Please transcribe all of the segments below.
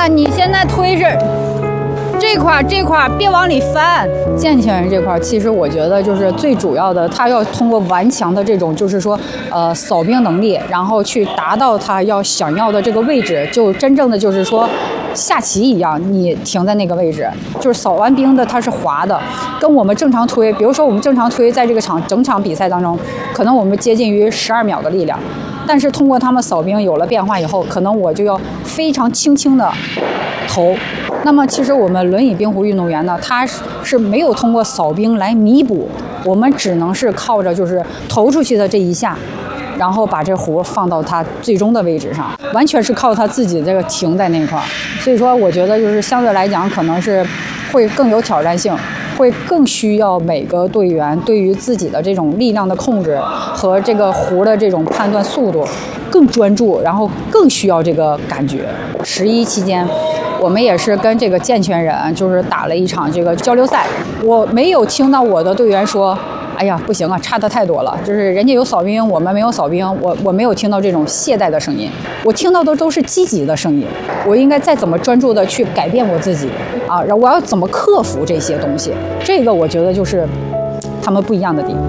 啊，你现在推着这块别往里翻。健全人这块，其实我觉得就是最主要的，他要通过顽强的这种，就是说扫兵能力，然后去达到他想要的这个位置，就真正的就是说下棋一样，你停在那个位置，就是扫完兵的它是滑的，跟我们正常推，比如说我们正常推在这个整场比赛当中，可能我们接近于12秒的力量。但是通过他们扫兵有了变化以后，可能我就要非常轻轻的投。那么其实我们轮椅冰壶运动员呢，他是没有通过扫兵来弥补，我们只能是靠着就是投出去的这一下，然后把这壶放到他最终的位置上，完全是靠他自己这个停在那块儿。所以说我觉得就是相对来讲可能是会更有挑战性，会更需要每个队员对于自己的这种力量的控制和这个壶的这种判断速度更专注，然后更需要这个感觉。11期间我们也是跟这个健全人就是打了一场这个交流赛，我没有听到我的队员说哎呀不行啊，差的太多了，就是人家有扫兵我们没有扫兵，我没有听到这种懈怠的声音，我听到的都是积极的声音，我应该再怎么专注的去改变我自己啊，然后我要怎么克服这些东西，这个我觉得就是他们不一样的地方。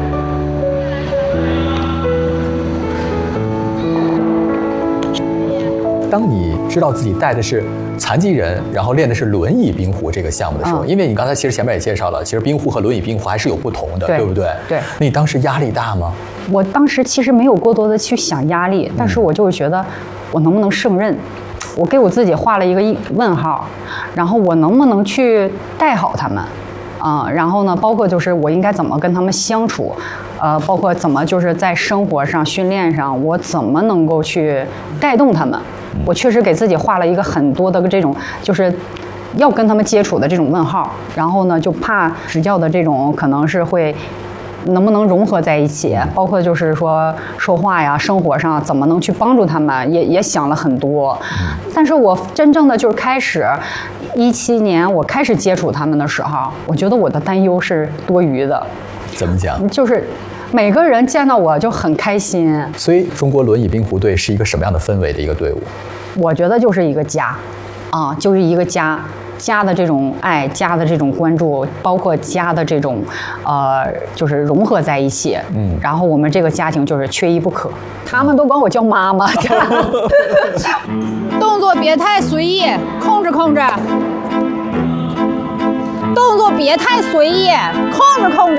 当你知道自己带的是残疾人，然后练的是轮椅冰壶这个项目的时候，因为你刚才其实前面也介绍了，其实冰壶和轮椅冰壶还是有不同的， 对不对？ 对。 那你当时压力大吗？ 我当时其实没有过多的去想压力，但是我就是觉得我能不能胜任，我给我自己画了一个问号，然后我能不能去带好他们。然后呢，包括就是我应该怎么跟他们相处，包括怎么就是在生活上、训练上，我怎么能够去带动他们。我确实给自己画了一个很多的这种，就是要跟他们接触的这种问号。然后呢，就怕执教的这种可能是会能不能融合在一起，包括就是说说话呀、生活上怎么能去帮助他们，也想了很多。但是我真正的就是开始17年我开始接触他们的时候，我觉得我的担忧是多余的。 怎么讲？ 就是每个人见到我就很开心。 所以中国轮椅冰壶队是一个什么样的氛围的一个队伍？ 我觉得就是一个家，就是一个家。家的这种爱，家的这种关注，包括家的这种，就是融合在一起。然后我们这个家庭就是缺一不可。他们都管我叫妈妈。动作别太随意，控制。动作别太随意，控制。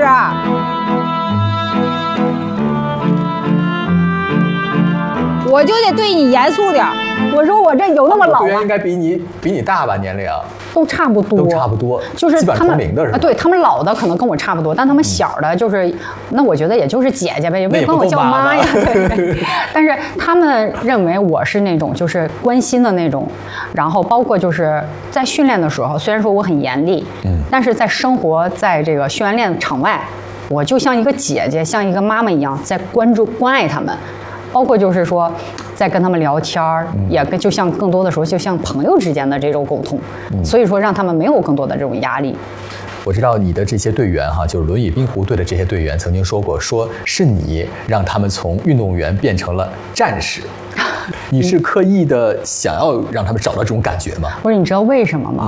我就得对你严肃点。我说我这有那么老吗？ 队员应该比你大吧，年龄都差不多，就是他们同龄的是吧？ 对，他们老的可能跟我差不多，但他们小的就是，那我觉得也就是姐姐呗，也不管我叫妈呀。对。但是他们认为我是那种就是关心的那种，然后包括就是在训练的时候，虽然说我很严厉，但是在生活在这个训练场外，我就像一个姐姐，像一个妈妈一样，在关爱他们。包括就是说，在跟他们聊天也就像更多的时候就像朋友之间的这种沟通，所以说让他们没有更多的这种压力。 我知道你的这些队员就是轮椅冰壶队的这些队员曾经说过，说是你让他们从运动员变成了战士。你是刻意的想要让他们找到这种感觉吗？ 不是，你知道为什么吗？